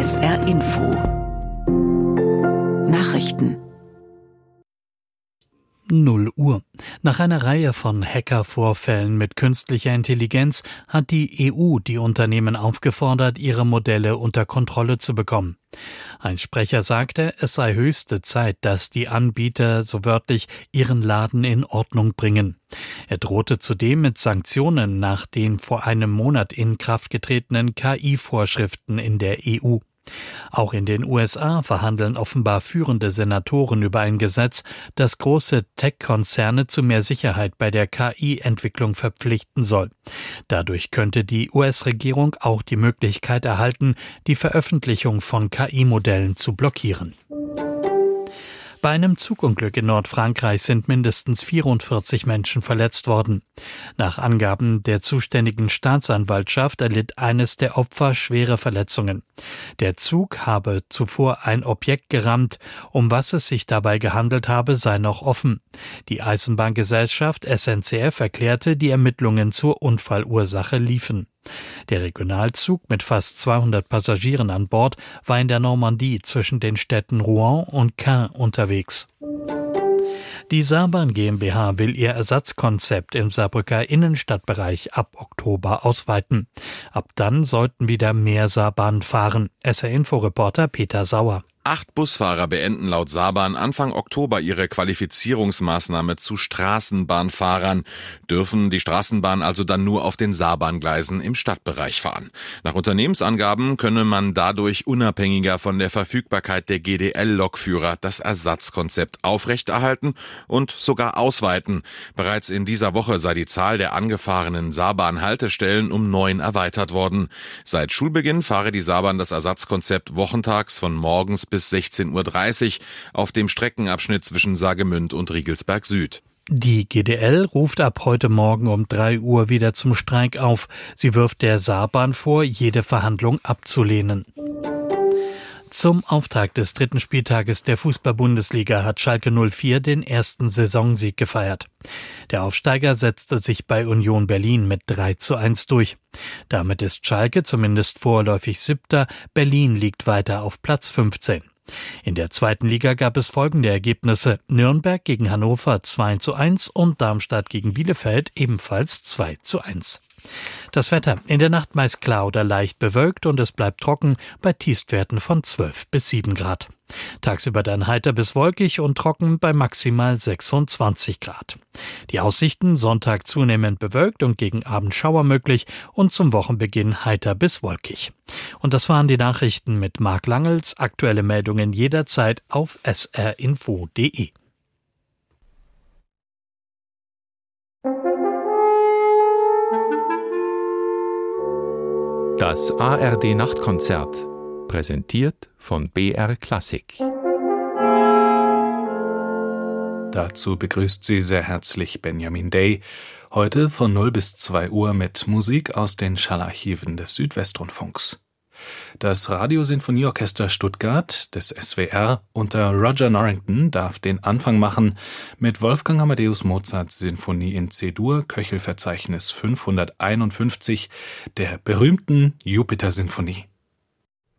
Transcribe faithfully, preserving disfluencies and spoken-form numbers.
S R Info Nachrichten null Uhr. Nach einer Reihe von Hackervorfällen mit künstlicher Intelligenz hat die E U die Unternehmen aufgefordert, ihre Modelle unter Kontrolle zu bekommen. Ein Sprecher sagte, es sei höchste Zeit, dass die Anbieter so wörtlich ihren Laden in Ordnung bringen. Er drohte zudem mit Sanktionen nach den vor einem Monat in Kraft getretenen K I-Vorschriften in der E U. Auch in den U S A verhandeln offenbar führende Senatoren über ein Gesetz, das große Tech-Konzerne zu mehr Sicherheit bei der K I-Entwicklung verpflichten soll. Dadurch könnte die U S-Regierung auch die Möglichkeit erhalten, die Veröffentlichung von K I-Modellen zu blockieren. Bei einem Zugunglück in Nordfrankreich sind mindestens vierundvierzig Menschen verletzt worden. Nach Angaben der zuständigen Staatsanwaltschaft erlitt eines der Opfer schwere Verletzungen. Der Zug habe zuvor ein Objekt gerammt. Um was es sich dabei gehandelt habe, sei noch offen. Die Eisenbahngesellschaft S N C F erklärte, die Ermittlungen zur Unfallursache liefen. Der Regionalzug mit fast zweihundert Passagieren an Bord war in der Normandie zwischen den Städten Rouen und Caen unterwegs. Die Saarbahn GmbH will ihr Ersatzkonzept im Saarbrücker Innenstadtbereich ab Oktober ausweiten. Ab dann sollten wieder mehr Saarbahnen fahren. S R-Info-Reporter Peter Sauer. Acht Busfahrer beenden laut Saarbahn Anfang Oktober ihre Qualifizierungsmaßnahme zu Straßenbahnfahrern, dürfen die Straßenbahn also dann nur auf den Saarbahngleisen im Stadtbereich fahren. Nach Unternehmensangaben könne man dadurch unabhängiger von der Verfügbarkeit der G D L-Lokführer das Ersatzkonzept aufrechterhalten und sogar ausweiten. Bereits in dieser Woche sei die Zahl der angefahrenen Saarbahn-Haltestellen um neun erweitert worden. Seit Schulbeginn fahre die Saarbahn das Ersatzkonzept wochentags von morgens bis bis sechzehn Uhr dreißig auf dem Streckenabschnitt zwischen Saargemünd und Riegelsberg Süd. Die G D L ruft ab heute Morgen um drei Uhr wieder zum Streik auf. Sie wirft der Saarbahn vor, jede Verhandlung abzulehnen. Zum Auftakt des dritten Spieltages der Fußball-Bundesliga hat Schalke null vier den ersten Saisonsieg gefeiert. Der Aufsteiger setzte sich bei Union Berlin mit drei zu eins durch. Damit ist Schalke zumindest vorläufig Siebter, Berlin liegt weiter auf Platz fünfzehn. In der zweiten Liga gab es folgende Ergebnisse: Nürnberg gegen Hannover zwei zu eins und Darmstadt gegen Bielefeld ebenfalls zwei zu eins. Das Wetter: in der Nacht meist klar oder leicht bewölkt und es bleibt trocken bei Tiefstwerten von zwölf bis sieben Grad. Tagsüber dann heiter bis wolkig und trocken bei maximal sechsundzwanzig Grad. Die Aussichten: Sonntag zunehmend bewölkt und gegen Abend Schauer möglich und zum Wochenbeginn heiter bis wolkig. Und das waren die Nachrichten mit Marc Langels. Aktuelle Meldungen jederzeit auf s r info punkt d e. Das A R D-Nachtkonzert, präsentiert von B R Klassik. Dazu begrüßt Sie sehr herzlich Benjamin Day, heute von null bis zwei Uhr mit Musik aus den Schallarchiven des Südwestrundfunks. Das Radiosinfonieorchester Stuttgart des S W R unter Roger Norrington darf den Anfang machen mit Wolfgang Amadeus Mozarts Sinfonie in C-Dur, Köchelverzeichnis fünfhunderteinundfünfzig, der berühmten Jupiter-Sinfonie.